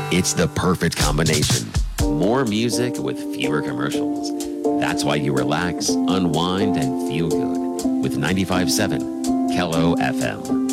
It's the perfect combination. More music with fewer commercials. That's why you relax, unwind, and feel good with 95.7 Kello FM.